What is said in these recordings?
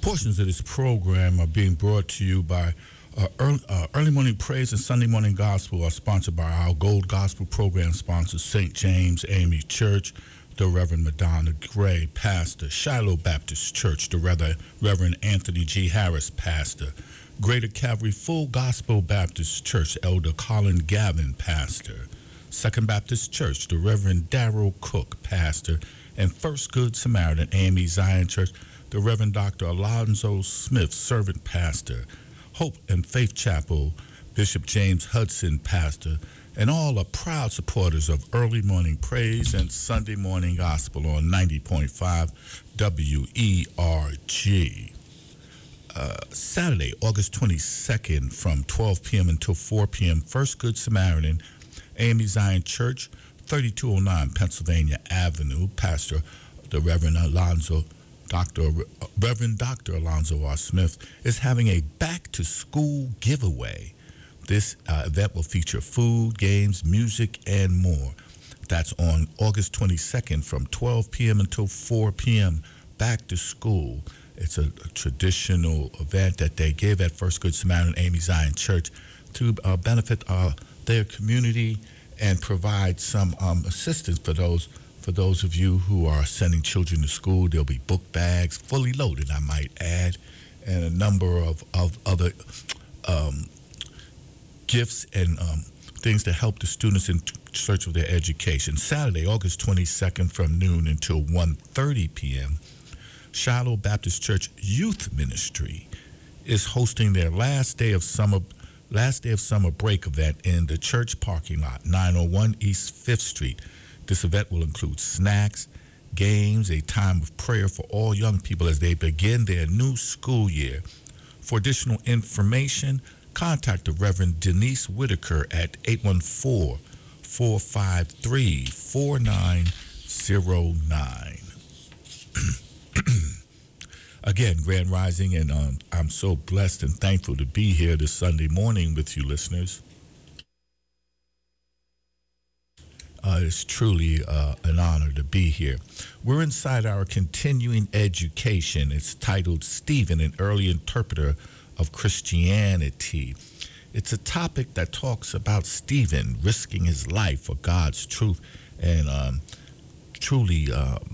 Portions of this program are being brought to you by early Morning Praise and Sunday Morning Gospel are sponsored by our Gold Gospel Program sponsors, St. James AME Church, the Reverend Madonna Gray, Pastor, Shiloh Baptist Church, the Reverend Anthony G. Harris, Pastor, Greater Calvary Full Gospel Baptist Church, Elder Colin Gavin, Pastor, Second Baptist Church, the Reverend Darrell Cook, Pastor, and First Good Samaritan AME Zion Church, the Reverend Dr. Alonzo Smith, Servant Pastor, Hope and Faith Chapel, Bishop James Hudson, Pastor, and all are proud supporters of Early Morning Praise and Sunday Morning Gospel on 90.5 WERG. Saturday, August 22nd from 12 p.m. until 4 p.m., First Good Samaritan, AME Zion Church, 3209 Pennsylvania Avenue, Pastor, the Reverend Dr. Alonzo R. Smith is having a back-to-school giveaway. This event will feature food, games, music, and more. That's on August 22nd from 12 p.m. until 4 p.m. Back to school. It's a traditional event that they give at First Good Samaritan AME Zion Church to benefit their community and provide some assistance for those of you who are sending children to school. There'll be book bags, fully loaded, I might add, and a number of other gifts and things to help the students in search of their education. Saturday, August 22nd from noon until 1:30 p.m., Shiloh Baptist Church Youth Ministry is hosting their last day of summer break event in the church parking lot, 901 East 5th Street. This event will include snacks, games, a time of prayer for all young people as they begin their new school year. For additional information, contact the Reverend Denise Whitaker at 814-453-4909. Again, Grand Rising, and I'm so blessed and thankful to be here this Sunday morning with you listeners. It's truly an honor to be here. We're inside our continuing education. It's titled Stephen, an Early Interpreter of Christianity. It's a topic that talks about Stephen risking his life for God's truth and truly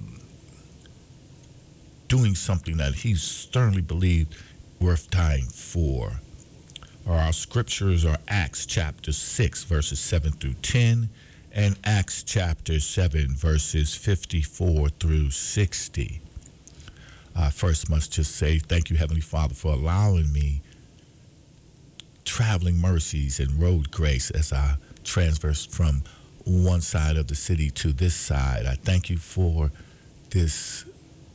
doing something that he sternly believed worth dying for. Our scriptures are Acts chapter 6, verses 7 through 10, and Acts chapter 7, verses 54 through 60. I first must just say thank you, Heavenly Father, for allowing me traveling mercies and road grace as I transverse from one side of the city to this side. I thank you for this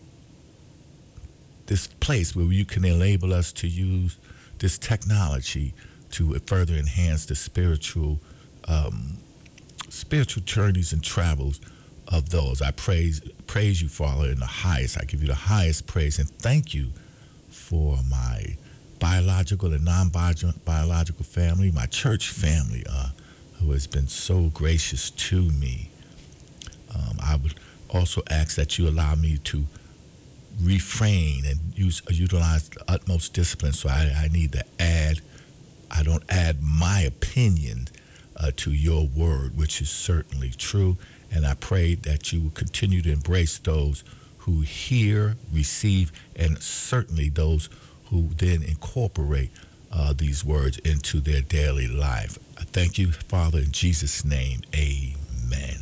place where you can enable us to use this technology to further enhance the spiritual journeys and travels of those. I praise you, Father, in the highest. I give you the highest praise and thank you for my biological and non-biological family, my church family, who has been so gracious to me. I would also ask that you allow me to refrain and utilize the utmost discipline. So I need to add, I don't add my opinion to your word, which is certainly true. And I pray that you will continue to embrace those who hear, receive, and certainly those who then incorporate these words into their daily life. I thank you, Father, in Jesus' name, amen.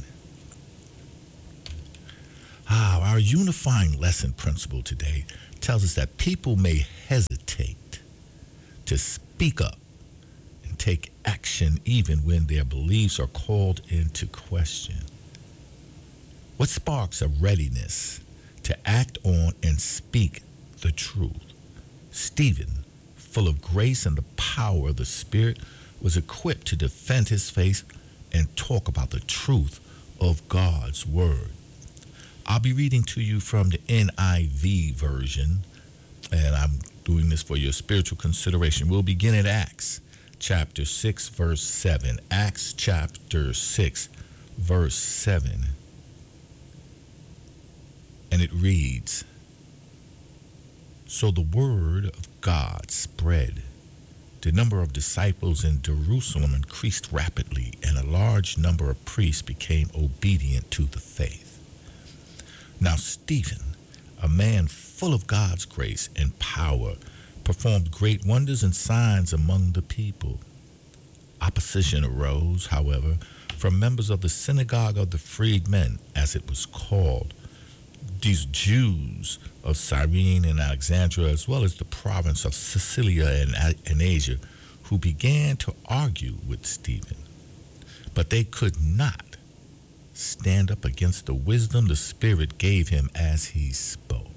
Our unifying lesson principle today tells us that people may hesitate to speak up and take action even when their beliefs are called into question. What sparks a readiness to act on and speak the truth? Stephen, full of grace and the power of the Spirit, was equipped to defend his faith and talk about the truth of God's word. I'll be reading to you from the NIV version, and I'm doing this for your spiritual consideration. We'll begin at Acts chapter 6, verse 7. Acts chapter 6, verse 7. And it reads, So the word of God spread. The number of disciples in Jerusalem increased rapidly, and a large number of priests became obedient to the faith. Now Stephen, a man full of God's grace and power, performed great wonders and signs among the people. Opposition arose, however, from members of the synagogue of the freedmen, as it was called. These Jews of Cyrene and Alexandria, as well as the province of Cilicia and Asia, who began to argue with Stephen. But they could not stand up against the wisdom the Spirit gave him as he spoke.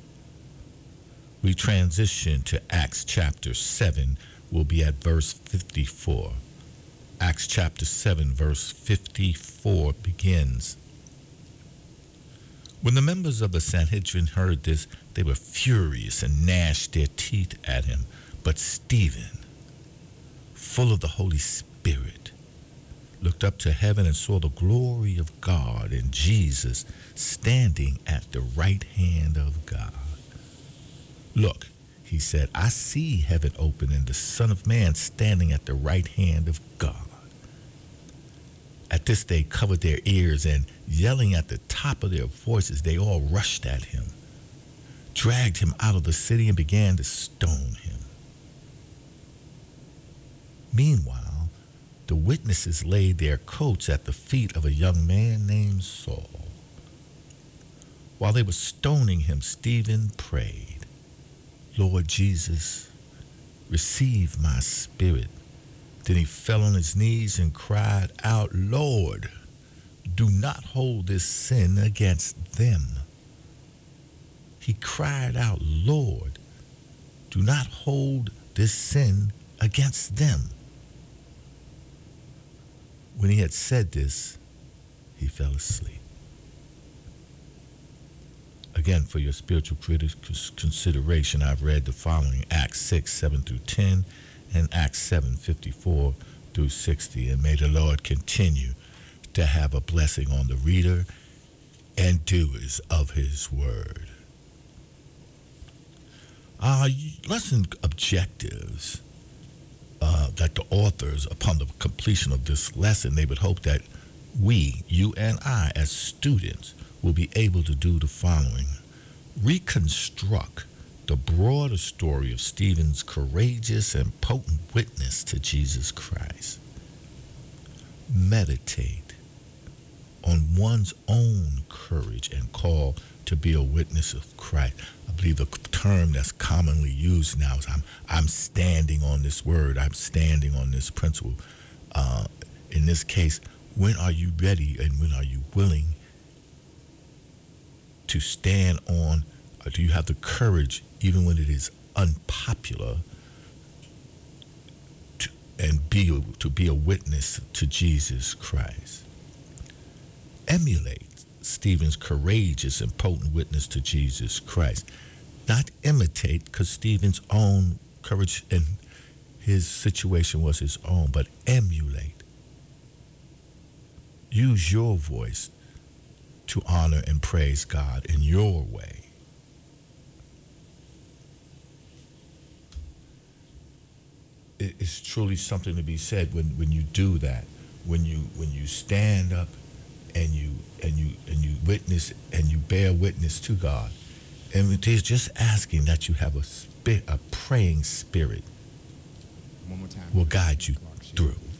We transition to Acts chapter 7. We'll be at verse 54. Acts chapter 7, verse 54 begins. When the members of the Sanhedrin heard this, they were furious and gnashed their teeth at him. But Stephen, full of the Holy Spirit, looked up to heaven and saw the glory of God and Jesus standing at the right hand of God. Look, he said, I see heaven open and the Son of Man standing at the right hand of God. At this they covered their ears, and yelling at the top of their voices, they all rushed at him, dragged him out of the city, and began to stone him. Meanwhile, the witnesses laid their coats at the feet of a young man named Saul. While they were stoning him, Stephen prayed, Lord Jesus, receive my spirit. Then he fell on his knees and cried out, Lord, do not hold this sin against them. He cried out, Lord, do not hold this sin against them. When he had said this, he fell asleep. Again, for your spiritual consideration, I've read the following: Acts 6, 7 through 10, and Acts 7, 54 through 60. And may the Lord continue to have a blessing on the reader and doers of his word. Our lesson objectives that the authors, upon the completion of this lesson, they would hope that we, you and I, as students, will be able to do the following: reconstruct the broader story of Stephen's courageous and potent witness to Jesus Christ. Meditate on one's own courage and call to be a witness of Christ. I believe the term that's commonly used now is I'm standing on this word, I'm standing on this principle. In this case, when are you ready and when are you willing to stand on, or do you have the courage, even when it is unpopular, to be a witness to Jesus Christ? Emulate Stephen's courageous and potent witness to Jesus Christ. Not imitate, because Stephen's own courage and his situation was his own, but emulate. Use your voice to honor and praise God in your way. It's truly something to be said when you do that, when you stand up and you witness and you bear witness to God. And it is just asking that you have a praying spirit One more time. will guide you through.